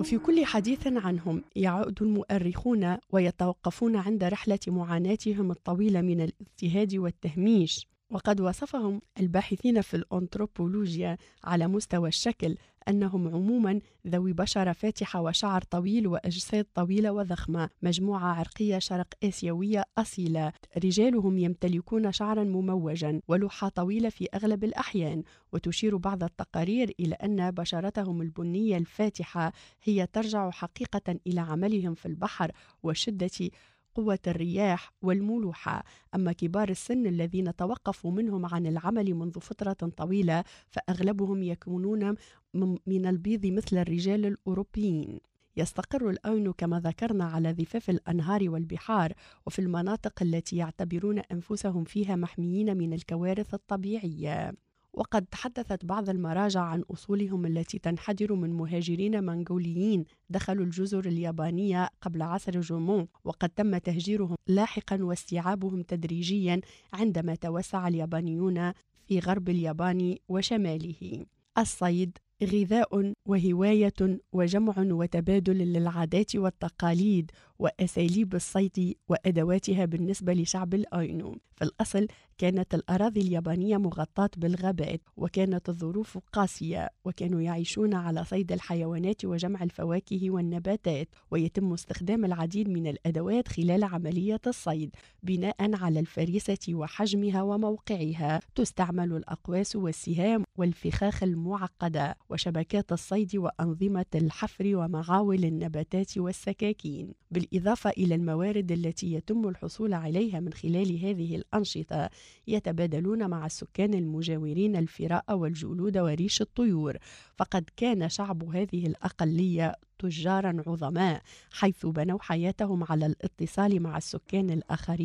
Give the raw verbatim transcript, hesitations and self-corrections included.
وفي كل حديث عنهم يعود المؤرخون ويتوقفون عند رحلة معاناتهم الطويلة من الاضطهاد والتهميش. وقد وصفهم الباحثين في الأنثروبولوجيا على مستوى الشكل أنهم عموما ذوي بشرة فاتحة وشعر طويل وأجساد طويلة وضخمة، مجموعة عرقية شرق آسيوية أصيلة. رجالهم يمتلكون شعرا مموجا ولحى طويلة في أغلب الأحيان، وتشير بعض التقارير إلى أن بشرتهم البنية الفاتحة هي ترجع حقيقة إلى عملهم في البحر وشدة قوة الرياح والملوحة. أما كبار السن الذين توقفوا منهم عن العمل منذ فترة طويلة فأغلبهم يكونون من البيض مثل الرجال الأوروبيين. يستقر الأون كما ذكرنا على ضفاف الأنهار والبحار وفي المناطق التي يعتبرون أنفسهم فيها محميين من الكوارث الطبيعية. وقد تحدثت بعض المراجع عن أصولهم التي تنحدر من مهاجرين منغوليين دخلوا الجزر اليابانية قبل عصر جومون، وقد تم تهجيرهم لاحقا واستيعابهم تدريجيا عندما توسع اليابانيون في غرب اليابان وشماله. الصيد غذاء وهواية وجمع وتبادل للعادات والتقاليد وأساليب الصيد وأدواتها بالنسبة لشعب الأينو. في الأصل كانت الأراضي اليابانية مغطاة بالغابات، وكانت الظروف قاسية، وكانوا يعيشون على صيد الحيوانات وجمع الفواكه والنباتات، ويتم استخدام العديد من الأدوات خلال عملية الصيد بناء على الفريسة وحجمها وموقعها. تستعمل الأقواس والسهام والفخاخ المعقدة وشبكات الصيد وأنظمة الحفر ومعاول النباتات والسكاكين، بالإضافة إلى الموارد التي يتم الحصول عليها من خلال هذه الأنشطة. يتبادلون مع السكان المجاورين الفراء والجلود وريش الطيور، فقد كان شعب هذه الأقلية تجارا عظماء حيث بنوا حياتهم على الاتصال مع السكان الآخرين